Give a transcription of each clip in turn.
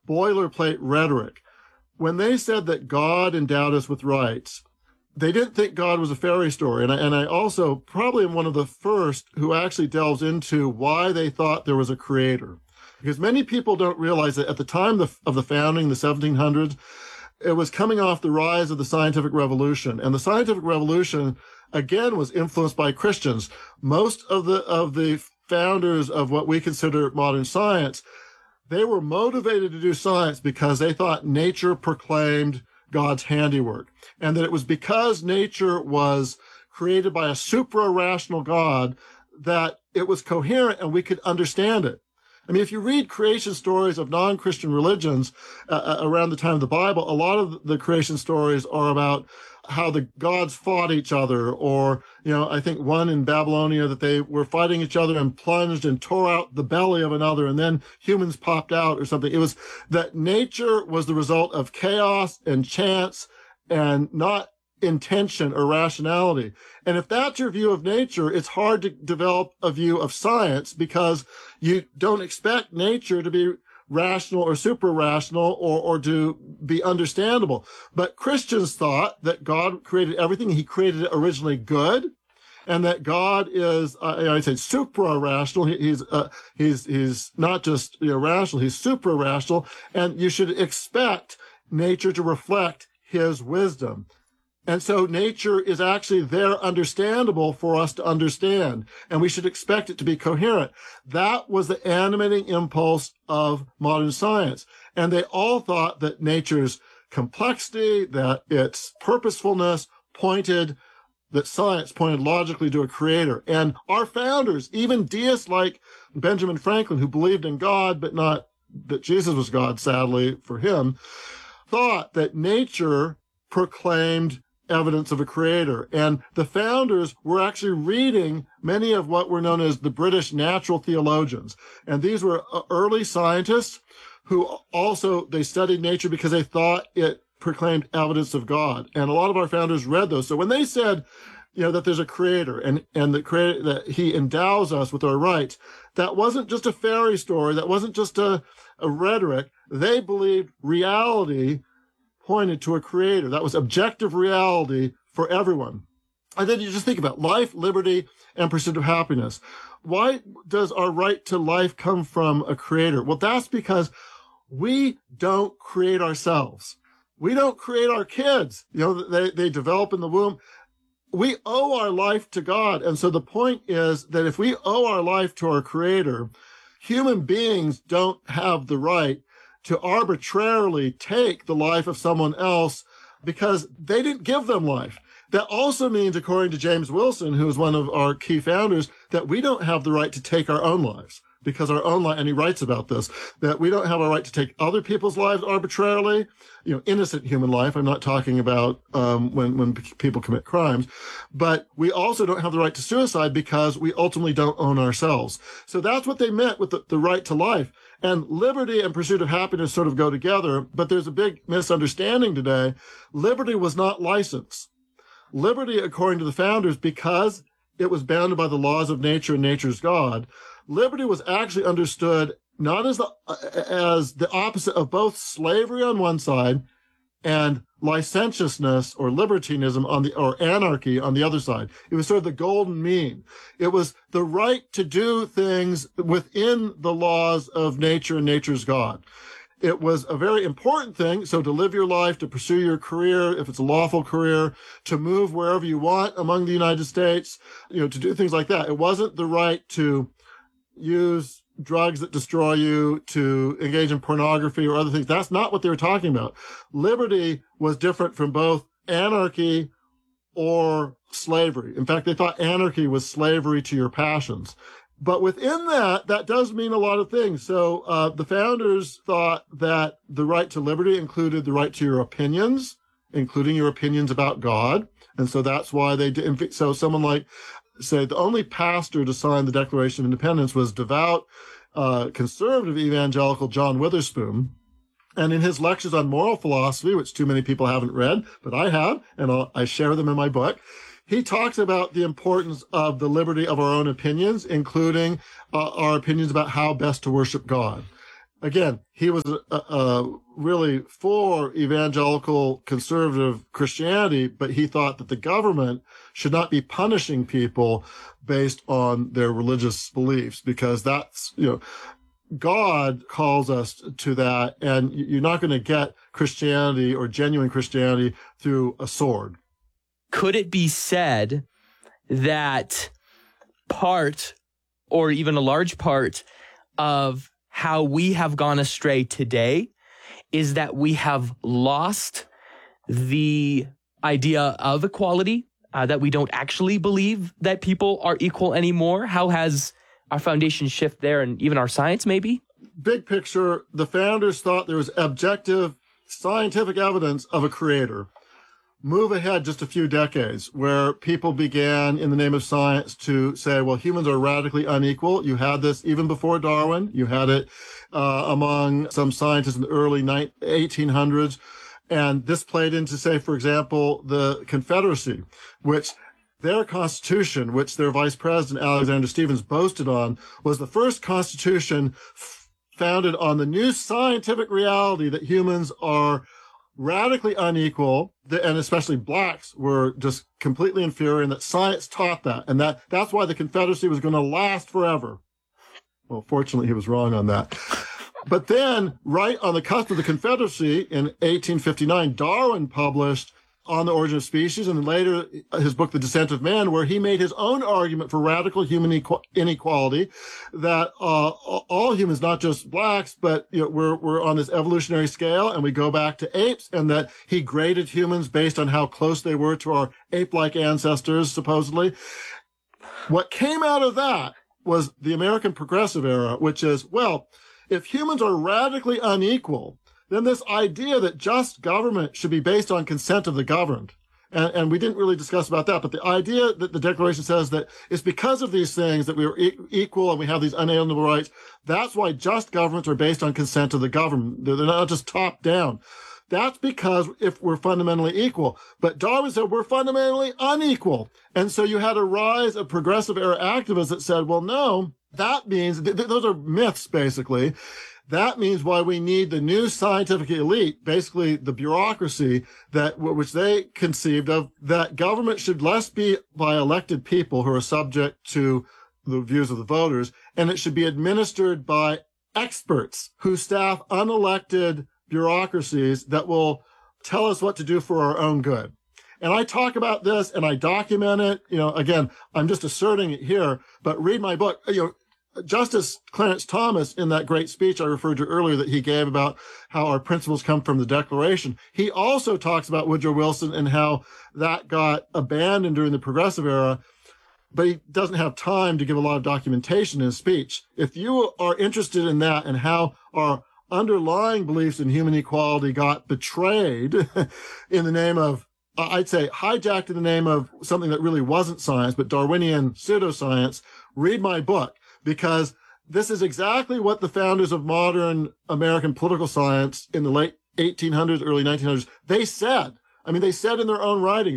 boilerplate rhetoric. When they said that God endowed us with rights, they didn't think God was a fairy story. And I also probably am one of the first who actually delves into why they thought there was a creator. Because many people don't realize that at the time of the founding, the 1700s, it was coming off the rise of the scientific revolution. And the scientific revolution, again, was influenced by Christians. Most of the founders of what we consider modern science, they were motivated to do science because they thought nature proclaimed God's handiwork, and that it was because nature was created by a supra-rational God that it was coherent and we could understand it. I mean, if you read creation stories of non-Christian religions around the time of the Bible, a lot of the creation stories are about how the gods fought each other, or, I think one in Babylonia that they were fighting each other and plunged and tore out the belly of another, and then humans popped out or something. It was that nature was the result of chaos and chance and not intention or rationality. And if that's your view of nature, it's hard to develop a view of science because you don't expect nature to be rational or super-rational or to be understandable. But Christians thought that God created everything. He created it originally good, and that God is, I'd say, supra-rational. He's not just rational, he's supra-rational, and you should expect nature to reflect his wisdom. And so nature is actually there understandable for us to understand, and we should expect it to be coherent. That was the animating impulse of modern science. And they all thought that nature's complexity, that its purposefulness that science pointed logically to a creator. And our founders, even deists like Benjamin Franklin, who believed in God, but not that Jesus was God, sadly for him, thought that nature proclaimed evidence of a creator. And the founders were actually reading many of what were known as the British natural theologians. And these were early scientists who also, they studied nature because they thought it proclaimed evidence of God. And a lot of our founders read those. So when they said, that there's a creator and that he endows us with our rights, that wasn't just a fairy story. That wasn't just a rhetoric. They believed reality pointed to a creator. That was objective reality for everyone. And then you just think about life, liberty, and pursuit of happiness. Why does our right to life come from a creator? Well, that's because we don't create ourselves. We don't create our kids. They develop in the womb. We owe our life to God. And so the point is that if we owe our life to our creator, human beings don't have the right to arbitrarily take the life of someone else because they didn't give them life. That also means, according to James Wilson, who is one of our key founders, that we don't have the right to take our own lives because our own life, and he writes about this, that we don't have a right to take other people's lives arbitrarily, innocent human life. I'm not talking about when people commit crimes, but we also don't have the right to suicide because we ultimately don't own ourselves. So that's what they meant with the right to life. And liberty and pursuit of happiness sort of go together, but there's a big misunderstanding today. Liberty was not license. Liberty, according to the founders, because it was bounded by the laws of nature and nature's God, liberty was actually understood not as the opposite of both slavery on one side and licentiousness or libertinism or anarchy on the other side. It was sort of the golden mean. It was the right to do things within the laws of nature and nature's God. It was a very important thing. So to live your life, to pursue your career, if it's a lawful career, to move wherever you want among the United States, to do things like that. It wasn't the right to use drugs that destroy you, to engage in pornography or other things. That's not what they were talking about. Liberty was different from both anarchy or slavery. In fact, they thought anarchy was slavery to your passions. But within that does mean a lot of things. So the founders thought that the right to liberty included the right to your opinions, including your opinions about God. And so that's why they did. So someone like, say, the only pastor to sign the Declaration of Independence was devout, conservative evangelical John Witherspoon. And in his lectures on moral philosophy, which too many people haven't read, but I have, and I share them in my book, he talks about the importance of the liberty of our own opinions, including our opinions about how best to worship God. again, he was really for evangelical conservative Christianity, but he thought that the government should not be punishing people based on their religious beliefs, because that's, God calls us to that, and you're not going to get Christianity or genuine Christianity through a sword. Could it be said that part, or even a large part, of how we have gone astray today is that we have lost the idea of equality, that we don't actually believe that people are equal anymore? How has our foundation shift there, and even our science maybe? Big picture, the founders thought there was objective scientific evidence of a creator. Move ahead just a few decades, where people began, in the name of science, to say, well, humans are radically unequal. You had this even before Darwin. You had it among some scientists in the early 1800s. And this played into, say, for example, the Confederacy, which their constitution, which their vice president, Alexander Stephens, boasted on, was the first constitution founded on the new scientific reality that humans are radically unequal, and especially blacks were just completely inferior, and that science taught that. And that's why the Confederacy was going to last forever. Well, fortunately, he was wrong on that. But then, right on the cusp of the Confederacy, in 1859, Darwin published On the Origin of Species, and then later his book, The Descent of Man, where he made his own argument for radical human inequality, that all humans, not just blacks, but we're on this evolutionary scale, and we go back to apes, and that he graded humans based on how close they were to our ape-like ancestors, supposedly. What came out of that was the American Progressive Era, which is, well, if humans are radically unequal, then this idea that just government should be based on consent of the governed. And we didn't really discuss about that, but the idea that the Declaration says that it's because of these things that we are equal and we have these unalienable rights, that's why just governments are based on consent of the government. They're not just top down. That's because if we're fundamentally equal. But Darwin said we're fundamentally unequal. And so you had a rise of progressive era activists that said, well, no, that means, those are myths, basically. That means why we need the new scientific elite, basically the bureaucracy which they conceived of, that government should less be by elected people who are subject to the views of the voters, and it should be administered by experts who staff unelected bureaucracies that will tell us what to do for our own good. And I talk about this and I document it. Again, I'm just asserting it here, but read my book. Justice Clarence Thomas, in that great speech I referred to earlier that he gave about how our principles come from the Declaration, he also talks about Woodrow Wilson and how that got abandoned during the Progressive Era, but he doesn't have time to give a lot of documentation in his speech. If you are interested in that and how our underlying beliefs in human equality got betrayed in the name of, I'd say hijacked in the name of something that really wasn't science, but Darwinian pseudoscience, read my book. Because this is exactly what the founders of modern American political science in the late 1800s, early 1900s, they said. I mean, they said in their own writings.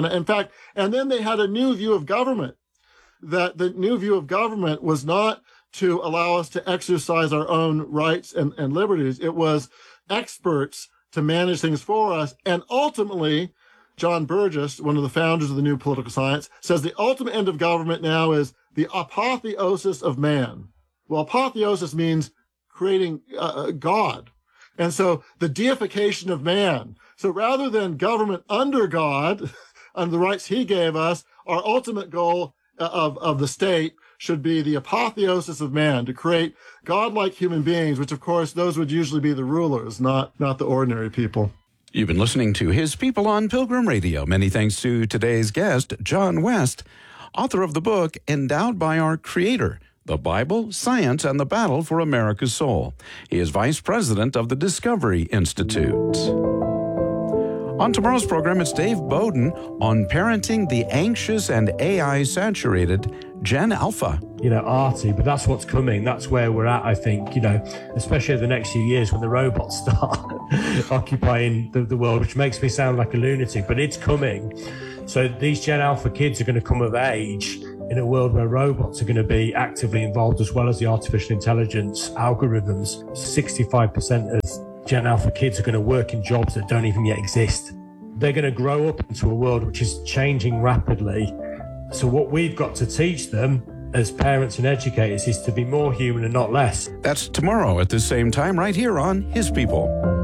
And then they had a new view of government, that the new view of government was not to allow us to exercise our own rights and liberties. It was experts to manage things for us. And ultimately, John Burgess, one of the founders of the new political science, says the ultimate end of government now is the apotheosis of man. Well, apotheosis means creating God. And so the deification of man. So rather than government under God, under the rights he gave us, our ultimate goal of the state should be the apotheosis of man, to create godlike human beings, which of course those would usually be the rulers, not the ordinary people. You've been listening to His People on Pilgrim Radio. Many thanks to today's guest, John West, author of the book Endowed by Our Creator, The Bible, Science, and the Battle for America's Soul. He is vice president of the Discovery Institute. On tomorrow's program, it's Dave Bowden on parenting the anxious and AI-saturated Gen Alpha. Arty, but that's what's coming. That's where we're at, I think, especially over the next few years when the robots start occupying the world, which makes me sound like a lunatic, but it's coming. So these Gen Alpha kids are going to come of age in a world where robots are going to be actively involved as well as the artificial intelligence algorithms. 65% of Gen Alpha kids are going to work in jobs that don't even yet exist. They're going to grow up into a world which is changing rapidly. So what we've got to teach them as parents and educators is to be more human and not less. That's tomorrow at the same time right here on His People.